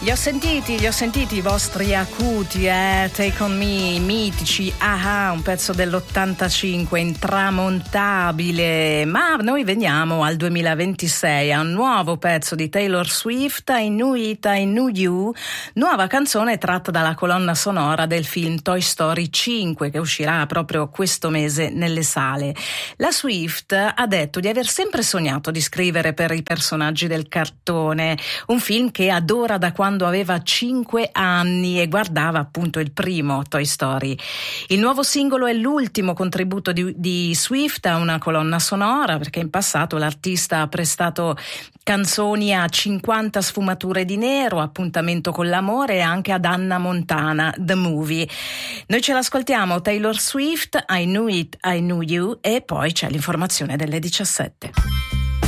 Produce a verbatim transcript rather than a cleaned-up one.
Li ho sentiti, li ho sentiti i vostri acuti, eh? Take On Me, mitici, ah, un pezzo dell'ottantacinque, intramontabile. Ma noi veniamo al duemilaventisei, a un nuovo pezzo di Taylor Swift, I Knew It, I Knew You, nuova canzone tratta dalla colonna sonora del film Toy Story cinque, che uscirà proprio questo mese nelle sale. La Swift ha detto di aver sempre sognato di scrivere per i personaggi del cartone, un film che adora da quando aveva cinque anni e guardava appunto il primo Toy Story. Il nuovo singolo è l'ultimo contributo di, di Swift a una colonna sonora, perché in passato l'artista ha prestato canzoni a cinquanta sfumature di nero, Appuntamento con l'amore e anche ad Hannah Montana, The Movie. Noi ce l'ascoltiamo, Taylor Swift, I Knew It, I Knew You, e poi c'è l'informazione delle diciassette.